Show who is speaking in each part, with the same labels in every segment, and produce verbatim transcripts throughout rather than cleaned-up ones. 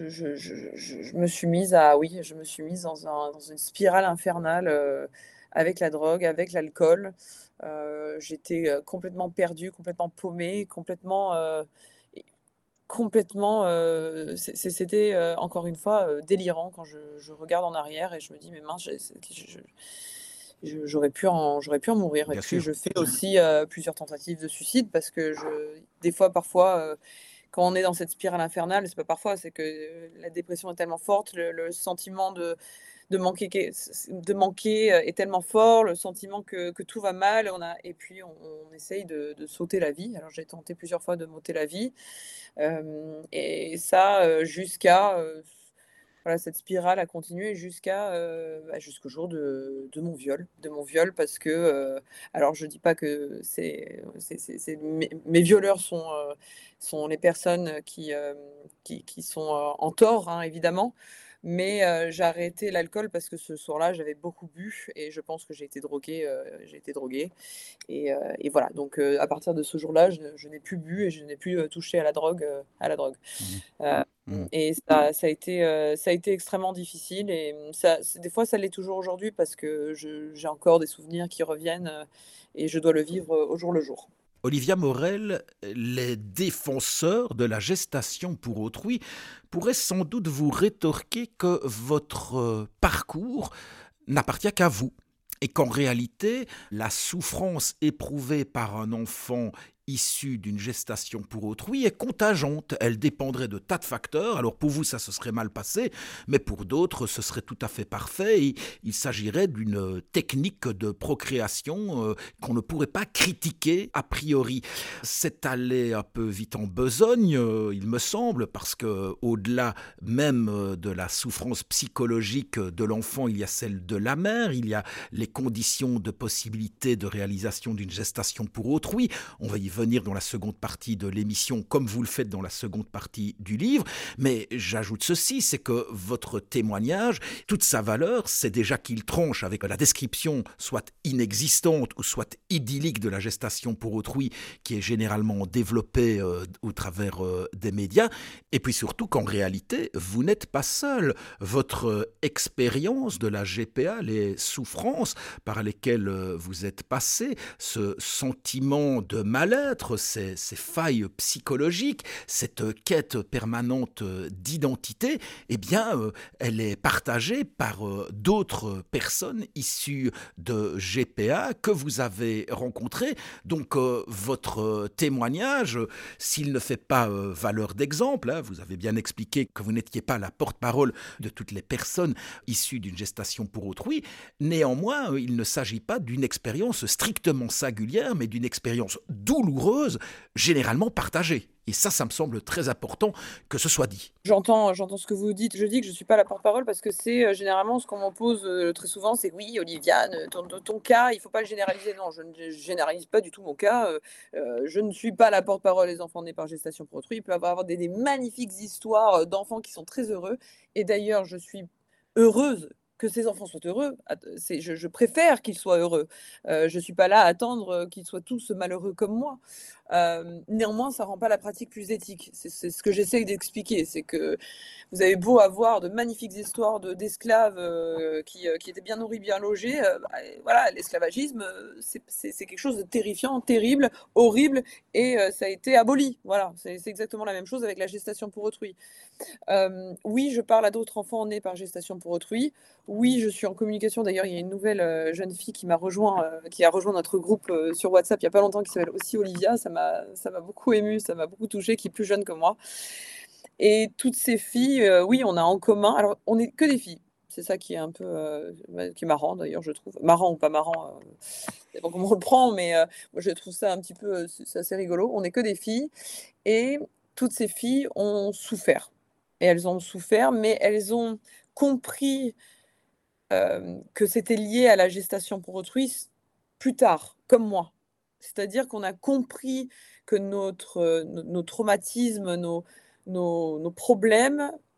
Speaker 1: Je je je je me suis mise à oui, je me suis mise dans un dans une spirale infernale, heu, avec la drogue, avec l'alcool. Heu, j'étais, heu, complètement perdue, complètement paumée, complètement, heu et complètement, heu, c'est c'est c'était, heu, encore une fois, heu, délirant quand je je regarde en arrière et je me dis: «Mais mince, j'ai c'est que je je je j'aurais pu en j'aurais pu en mourir» et
Speaker 2: Bien
Speaker 1: puis
Speaker 2: sûr.
Speaker 1: je fais aussi, heu, plusieurs tentatives de suicide parce que je des fois, parfois, heu, quand on est dans cette spirale infernale, c'est pas parfois, c'est que, heu, la dépression est tellement forte, le le sentiment de de manquer qué s s de manquer, heu, est tellement fort, le sentiment que que tout va mal, on a et puis on on essaye de de s'ôter la vie. Alors j'ai tenté plusieurs fois de m'ôter la vie, hem et ça, heu, jusqu'à, heu, voilà, cette spirale a continué jusqu'à, heu, bah, jusqu'au jour de de mon viol de mon viol parce que, heu, alors je dis pas que c'est c'est c'est c'est mes mes violeurs sont, heu, sont les personnes qui, hem, qui qui sont, heu, en tort, hein, évidemment. Mais, heu, j'ai arrêté l'alcool parce que ce soir-là, j'avais beaucoup bu et je pense que j'ai été droguée, heu, j'ai été droguée et heu et voilà donc, heu, à partir de ce jour-là, je je n'ai plus bu et je n'ai plus, heu, touché à la drogue, heu, à la drogue.
Speaker 2: Mmh mh.
Speaker 1: Hem
Speaker 2: Mmh.
Speaker 1: et ça ça a été, heu, ça a été extrêmement difficile et mmh, ça c des fois, ça l'est toujours aujourd'hui parce que je j'ai encore des souvenirs qui reviennent, heu et je dois le vivre, heu, au jour le jour.
Speaker 2: Olivia Morel, les défenseurs de la gestation pour autrui pourraient sans doute vous rétorquer que votre, heu, parcours n'appartient qu'à vous et qu'en réalité, la souffrance éprouvée par un enfant issu d'une gestation pour autrui est contingente. Elle dépendrait de tas de facteurs. Alors pour vous, ça se serait mal passé, mais pour d'autres, ce serait tout à fait parfait. Et il s'agirait d'une technique de procréation euh, qu'on ne pourrait pas critiquer a priori. C'est allé un peu vite en besogne, euh, il me semble, parce que au-delà même euh, de la souffrance psychologique de l'enfant, il y a celle de la mère, il y a les conditions de possibilité de réalisation d'une gestation pour autrui. On va y venir dans la seconde partie de l'émission, comme vous le faites dans la seconde partie du livre. Mais j'ajoute ceci, c'est que votre témoignage, toute sa valeur, c'est déjà qu'il tranche avec la description soit inexistante ou soit idyllique de la gestation pour autrui, qui est généralement développée euh, au travers euh, des médias. Et puis surtout qu'en réalité, vous n'êtes pas seul. Votre euh, expérience de la G P A, les souffrances par lesquelles euh, vous êtes passé, ce sentiment de mal-être, ces, ces failles psychologiques, cette quête permanente d'identité, eh bien, euh, elle est partagée par euh, d'autres personnes issues de G P A que vous avez rencontrées. Donc, euh, votre témoignage, s'il ne fait pas euh, valeur d'exemple, hein, vous avez bien expliqué que vous n'étiez pas la porte-parole de toutes les personnes issues d'une gestation pour autrui, néanmoins, il ne s'agit pas d'une expérience strictement singulière, mais d'une expérience douloureuse, généralement partagée. Et ça, ça me semble très important que ce soit dit.
Speaker 1: J'entends j'entends ce que vous dites. Je dis que je suis pas la porte-parole parce que c'est, heu, généralement ce qu'on m'oppose, heu, très souvent, c'est: «Oui, Oliviane, heu, ton ton ton cas, il faut pas le généraliser». Non, je ne gé généralise pas du tout mon cas, heu heu, je ne suis pas la porte-parole des enfants nés par gestation pour autrui. Il peut y avoir des des magnifiques histoires, heu, d'enfants qui sont très heureux et d'ailleurs, je suis heureuse que ces enfants soient heureux. At c'est je je préfère qu'ils soient heureux. Heu, je suis pas là à attendre, heu, qu'ils soient tous malheureux comme moi. Hem, néanmoins, ça rend pas la pratique plus éthique. C'est c'est ce que j'essaye d'expliquer, c'est que vous avez beau avoir de magnifiques histoires de d'esclaves, heu, qui, heu, qui étaient bien nourris, bien logés, heu, bah, et voilà, l'esclavagisme, heu, c'est c'est c'est quelque chose de terrifiant, terrible, horrible et heu, ça a été aboli. Voilà, c'est c'est exactement la même chose avec la gestation pour autrui. Hem, oui, je parle à d'autres enfants nés par gestation pour autrui. Oui, je suis en communication. D'ailleurs, il y a une nouvelle, heu, jeune fille qui m'a rejoint, heu, qui a rejoint notre groupe, heu, sur WhatsApp il y a pas longtemps, qui s'appelle aussi Olivia. Ça m'a ça m'a beaucoup émue, ça m'a beaucoup touchée, qui est plus jeune que moi et toutes ces filles, heu, oui, on a en commun alors on est que des filles. C'est ça qui est un peu, heu, ouais, qui est marrant d'ailleurs, je trouve. Marrant ou pas marrant, heu, ça dépend comment on le prend, mais heu, moi je trouve ça un petit peu, heu, c'est c'est assez rigolo. On est que des filles et toutes ces filles ont souffert et elles ont souffert, mais elles ont compris, hem, que c'était lié à la gestation pour autrui s plus tard, comme moi. C'est-à-dire qu'on a compris que notre, heu, nos nos traumatismes, nos nos nos problèmes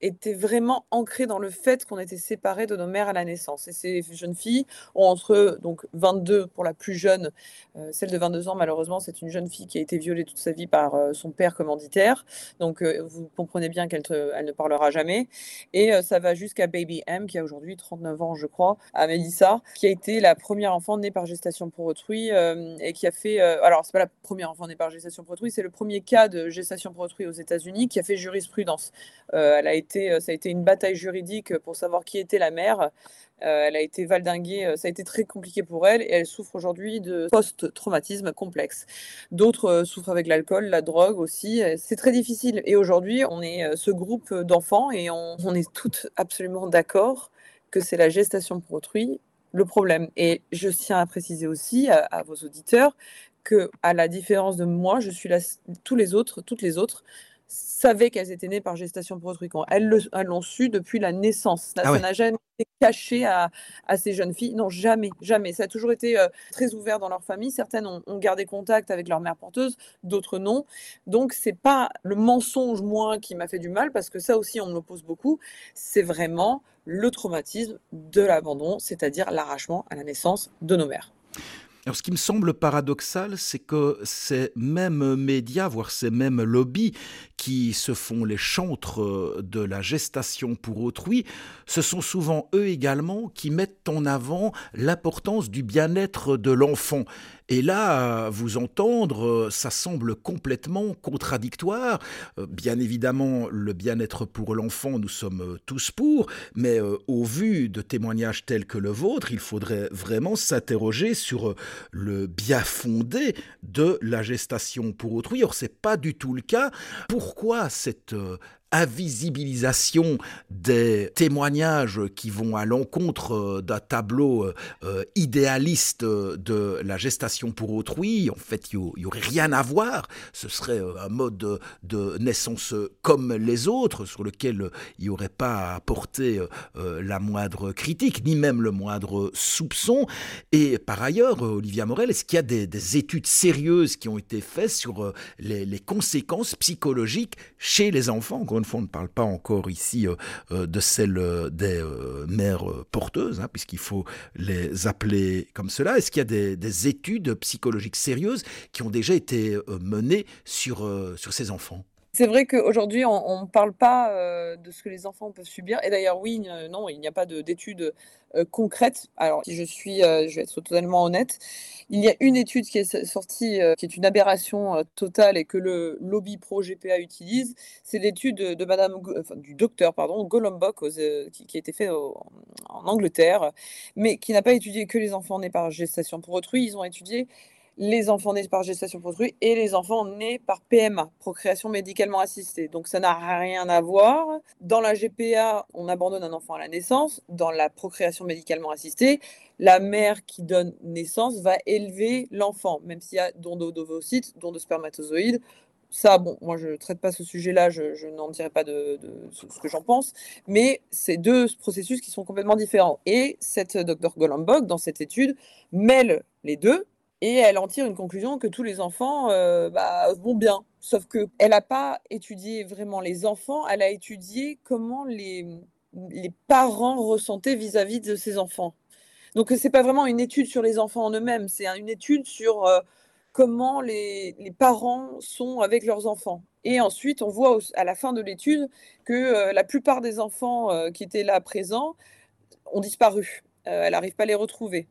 Speaker 1: était vraiment ancré dans le fait qu'on était séparés de nos mères à la naissance. Et ces jeunes filles ont entre donc vingt-deux pour la plus jeune, heu, celle de vingt-deux ans malheureusement, c'est une jeune fille qui a été violée toute sa vie par, heu, son père commanditaire. Donc, heu, vous comprenez bien qu'elle te elle ne parlera jamais et heu, ça va jusqu'à Baby M qui a aujourd'hui trente-neuf ans je crois, à Mélissa, qui a été la première enfant née par gestation pour autrui, hem et qui a fait, heu alors c'est pas la première enfant née par gestation pour autrui, c'est le premier cas de gestation pour autrui aux États-Unis qui a fait jurisprudence. Heu, elle a été, heu, ça a été une bataille juridique pour savoir qui était la mère. Heu, elle a été valdinguée, heu, ça a été très compliqué pour elle et elle souffre aujourd'hui de post-traumatisme complexe. D'autres, heu, souffrent avec l'alcool, la drogue aussi, et c'est très difficile et aujourd'hui, on est, heu, ce groupe, d'enfants et on on est toutes absolument d'accord que c'est la gestation pour autrui le problème et je tiens à préciser aussi à à vos auditeurs qu'à la différence de moi, je suis la s tous les autres toutes les autres savaient qu'elles étaient nées par gestation pour autrui. Quand elles le elles l'ont su depuis la naissance. Ça
Speaker 2: Ah
Speaker 1: ça
Speaker 2: ouais.
Speaker 1: n'a jamais été caché à à ces jeunes filles. Non, jamais, jamais. Ça a toujours été, heu, très ouvert dans leur famille. Certaines ont ont gardé contact avec leur mère porteuse, d'autres non. Donc c'est pas le mensonge, moi, qui m'a fait du mal parce que ça aussi on me l'oppose beaucoup. C'est vraiment le traumatisme de l'abandon, c'est-à-dire l'arrachement à la naissance de nos mères.
Speaker 2: Alors, ce qui me semble paradoxal, c'est que ces mêmes médias, voire ces mêmes lobbies qui se font les chantres euh, de la gestation pour autrui, ce sont souvent eux également qui mettent en avant l'importance du bien-être de l'enfant. Et là, à vous entendre, euh, ça semble complètement contradictoire. Euh, Bien évidemment, le bien-être pour l'enfant, nous sommes euh, tous pour, mais euh, au vu de témoignages tels que le vôtre, il faudrait vraiment s'interroger sur euh, le bien fondé de la gestation pour autrui. Or, c'est pas du tout le cas. Pourquoi cette euh, invisibilisation des témoignages qui vont à l'encontre euh, d'un tableau euh, euh, idéaliste euh, de la gestation pour autrui? En fait, il n'y aurait rien à voir. Ce serait euh, un mode de, de naissance euh, comme les autres, sur lequel euh, il n'y aurait pas à apporter euh, euh, la moindre critique, ni même le moindre soupçon. Et par ailleurs, euh, Olivia Morel, est-ce qu'il y a des, des études sérieuses qui ont été faites sur euh, les, les conséquences psychologiques chez les enfants? Encore une fois, on ne parle pas encore ici euh, euh, de celles euh, des euh, mères euh, porteuses, hein, puisqu'il faut les appeler comme cela. Est-ce qu'il y a des, des études psychologiques sérieuses qui ont déjà été euh, menées sur, euh, sur ces enfants?
Speaker 1: C'est vrai qu'aujourd'hui, on ne parle pas, heu, de ce que les enfants peuvent subir et d'ailleurs oui, heu, non, il n'y a pas de d'études, heu, concrètes. Alors si je suis, heu, je vais être totalement honnête, il y a une étude qui est s sortie, heu, qui est une aberration, heu, totale et que le lobby pro G P A utilise. C'est l'étude de de madame Go enfin du docteur pardon, Golombok aux, heu, qui qui a été fait au en Angleterre, mais qui n'a pas étudié que les enfants nés par gestation pour autrui. Ils ont étudié les enfants nés par gestation pour autrui et les enfants nés par P M A, procréation médicalement assistée. Donc ça n'a rien à voir. Dans la G P A, on abandonne un enfant à la naissance. Dans la procréation médicalement assistée, la mère qui donne naissance va élever l'enfant, même s'il y a don d'ovocytes, don de spermatozoïdes. Ça, bon, moi je ne traite pas ce sujet-là, je, je n'en dirai pas de, de ce ce que j'en pense, mais c'est deux processus qui sont complètement différents. Et cette docteur Golombok, dans cette étude, mêle les deux et elle en tire une conclusion que tous les enfants, heu, bah, vont bien. Sauf qu'elle n'a pas étudié vraiment les enfants, elle a étudié comment les, mmh, les parents ressentaient vis-à-vis de ces enfants. Donc, c'est pas vraiment une étude sur les enfants en eux-mêmes, c'est un une étude sur, heu, comment les les parents sont avec leurs enfants et ensuite on voit au à la fin de l'étude que, heu, la plupart des enfants, heu, qui étaient là présents ont disparu. Heu, elle n'arrive pas à les retrouver.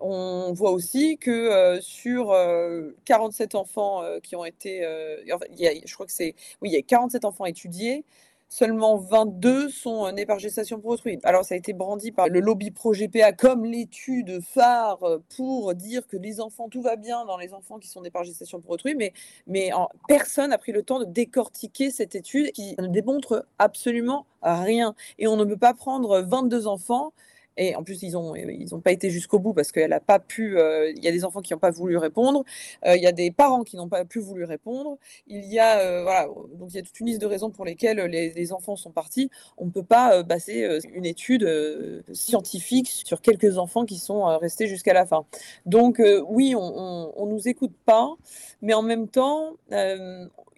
Speaker 1: On voit aussi que, heu, sur, heu, quarante-sept enfants, heu, qui ont été, heu, enfin, il y a je crois que c'est oui, il y a quarante-sept enfants étudiés, seulement vingt-deux sont, heu, nés par gestation pour autrui. Alors ça a été brandi par le lobby pro G P A comme l'étude phare, heu, pour dire que les enfants tout va bien dans les enfants qui sont nés par gestation pour autrui, mais mais en personne n'a pris le temps de décortiquer cette étude qui ne démontre absolument rien et on ne peut pas prendre vingt-deux enfants et en plus, ils ont ils ont pas été jusqu'au bout parce qu'elle a pas pu, heu, il y a des enfants qui n'ont pas voulu répondre, heu, il y a des parents qui n'ont pas pu voulu répondre. Il y a, heu, voilà, donc il y a toute une liste de raisons pour lesquelles les les enfants sont partis. On ne peut pas, heu, baser, heu, une étude, heu, scientifique sur quelques enfants qui sont, heu, restés jusqu'à la fin. Donc heu, oui, on on on nous écoute pas, mais en même temps, hem,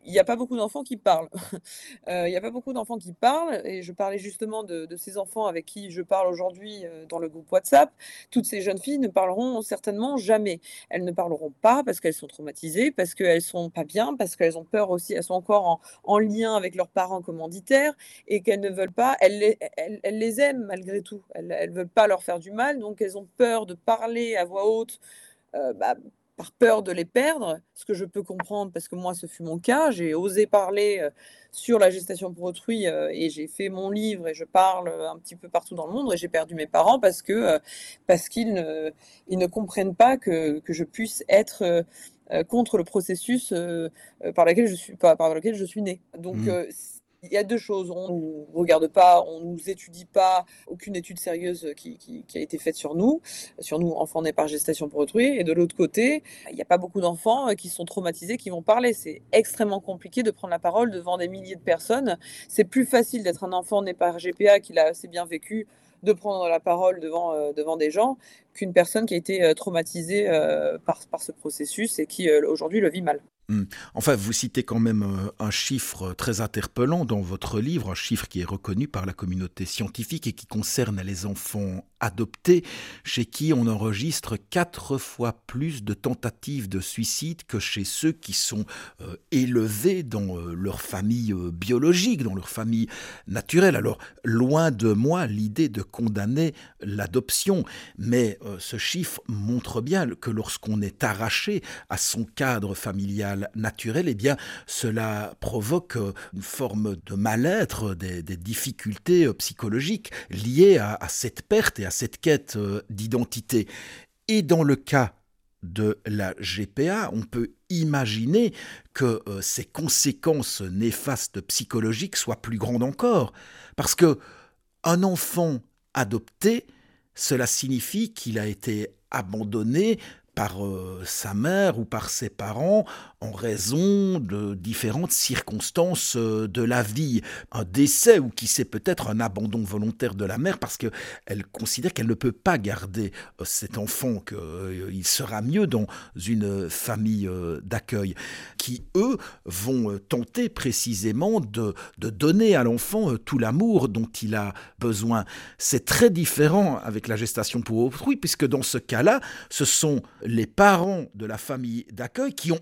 Speaker 1: il y a pas beaucoup d'enfants qui parlent. Heu, il y a pas beaucoup d'enfants qui parlent et je parlais justement de de ces enfants avec qui je parle aujourd'hui, heu, dans le groupe WhatsApp. Toutes ces jeunes filles ne parleront certainement jamais. Elles ne parleront pas parce qu'elles sont traumatisées, parce qu'elles sont pas bien, parce qu'elles ont peur aussi, elles sont encore en en lien avec leurs parents commanditaires et qu'elles ne veulent pas elles les elles elles les aiment malgré tout. Elles elles veulent pas leur faire du mal, donc elles ont peur de parler à voix haute, heu, bah, par peur de les perdre, ce que je peux comprendre parce que moi, ce fut mon cas. J'ai osé parler, heu, sur la gestation pour autrui, heu et j'ai fait mon livre et je parle, heu, un petit peu partout dans le monde et j'ai perdu mes parents parce que, heu, parce qu'ils ne ils ne comprennent pas que que je puisse être, heu heu, contre le processus, heu heu, par lequel je suis par par lequel je suis née. Donc
Speaker 2: Mmh.
Speaker 1: heu, s il y a deux choses, on nous regarde pas, on nous étudie pas, aucune étude sérieuse, qui qui qui a été faite sur nous sur nous, enfants nés par gestation pour autrui et de l'autre côté, il y a pas beaucoup d'enfants, heu, qui sont traumatisés, qui vont parler. C'est extrêmement compliqué de prendre la parole devant des milliers de personnes. C'est plus facile d'être un enfant né par G P A qui l'a assez bien vécu, de prendre la parole devant, heu, devant des gens, qu'une personne qui a été, heu, traumatisée, heu, par par ce processus et qui, heu, aujourd'hui le vit mal.
Speaker 2: Mmh. Enfin, vous citez quand même, heu, un chiffre très interpellant dans votre livre, un chiffre qui est reconnu par la communauté scientifique et qui concerne les enfants adoptés, chez qui on enregistre quatre fois plus de tentatives de suicide que chez ceux qui sont, heu, élevés dans, heu, leur famille, heu, biologique, dans leur famille naturelle. Alors, loin de moi l'idée de condamner l'adoption, mais, heu, ce chiffre montre bien que lorsqu'on est arraché à son cadre familial naturel, eh bien, cela provoque euh, une forme de mal-être, des, des difficultés euh, psychologiques liées à, à cette perte et à cette quête euh, d'identité. Et dans le cas de la G P A, on peut imaginer que euh, ces conséquences néfastes psychologiques soient plus grandes encore. Parce que un enfant adopté, cela signifie qu'il a été abandonné par euh, sa mère ou par ses parents en raison de différentes circonstances euh, de la vie. Un décès ou qui sait peut-être un abandon volontaire de la mère parce qu'elle considère qu'elle ne peut pas garder euh, cet enfant, qu'il euh, sera mieux dans une famille euh, d'accueil, qui eux vont euh, tenter précisément de, de donner à l'enfant euh, tout l'amour dont il a besoin. C'est très différent avec la gestation pour autrui, puisque dans ce cas-là, ce sont les parents de la famille d'accueil qui ont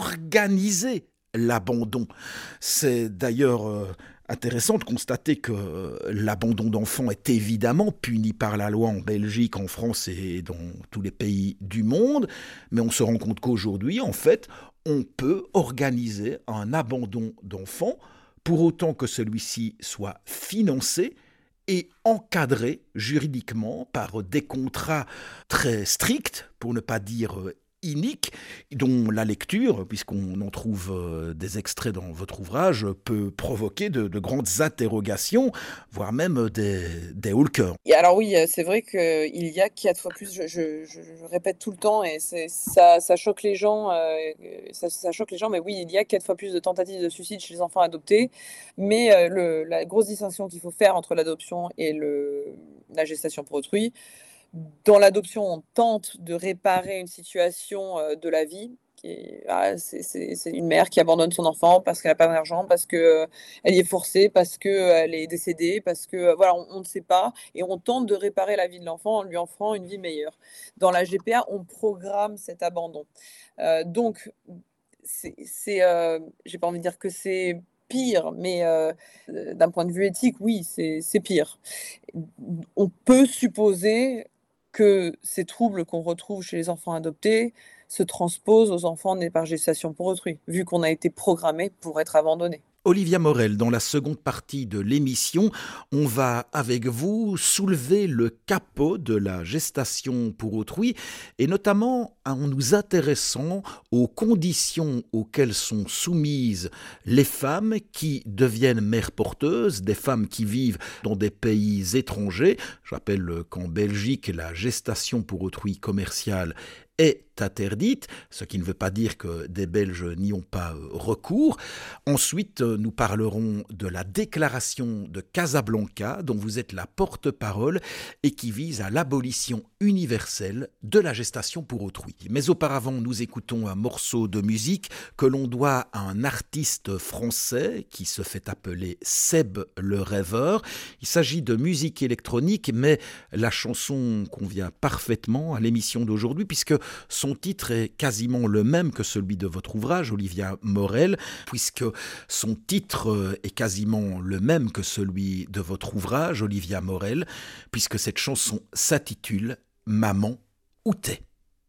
Speaker 2: organisé l'abandon. C'est d'ailleurs euh, intéressant de constater que euh, l'abandon d'enfants est évidemment puni par la loi en Belgique, en France et dans tous les pays du monde, mais on se rend compte qu'aujourd'hui, en fait, on peut organiser un abandon d'enfants pour autant que celui-ci soit financé et encadré juridiquement par des contrats très stricts, pour ne pas dire euh, iniques, dont la lecture, puisqu'on en trouve euh, des extraits dans votre ouvrage, peut provoquer de, de grandes interrogations, voire même des, des hauts le cœur.
Speaker 1: Et alors oui, heu, c'est vrai qu'il y a quatre fois plus, je je je je répète tout le temps et c'est ça ça choque les gens, heu, ça ça choque les gens, mais oui, il y a quatre fois plus de tentatives de suicide chez les enfants adoptés. Mais, heu, le la grosse distinction qu'il faut faire entre l'adoption et le la gestation pour autrui, dans l'adoption, on tente de réparer une situation, heu, de la vie qui est ah, c'est c'est c'est une mère qui abandonne son enfant parce qu'elle a pas d'argent, parce que, heu, elle y est forcée, parce qu'elle est décédée, parce que, heu, voilà, on on ne sait pas et on tente de réparer la vie de l'enfant en lui offrant une vie meilleure. Dans la G P A, on programme cet abandon. Heu, donc c'est c'est, heu, j'ai pas envie de dire que c'est pire, mais, heu, heu, d'un point de vue éthique, oui, c'est c'est pire. On peut supposer que ces troubles qu'on retrouve chez les enfants adoptés se transposent aux enfants nés par gestation pour autrui, vu qu'on a été programmé pour être abandonné.
Speaker 2: Olivia Morel, dans la seconde partie de l'émission, on va avec vous soulever le capot de la gestation pour autrui et notamment en nous intéressant aux conditions auxquelles sont soumises les femmes qui deviennent mères porteuses, des femmes qui vivent dans des pays étrangers. Je rappelle qu'en Belgique, la gestation pour autrui commerciale est est interdite, ce qui ne veut pas dire que des Belges n'y ont pas euh, recours. Ensuite, euh, nous parlerons de la déclaration de Casablanca, dont vous êtes la porte-parole et qui vise à l'abolition universelle de la gestation pour autrui. Mais auparavant, nous écoutons un morceau de musique que l'on doit à un artiste français qui se fait appeler Seb le Rêveur. Il s'agit de musique électronique, mais la chanson convient parfaitement à l'émission d'aujourd'hui puisque son titre est quasiment le même que celui de votre ouvrage, Olivia Morel, puisque son titre est quasiment le même que celui de votre ouvrage, Olivia Morel, puisque cette chanson s'intitule « Maman, où t'es ?»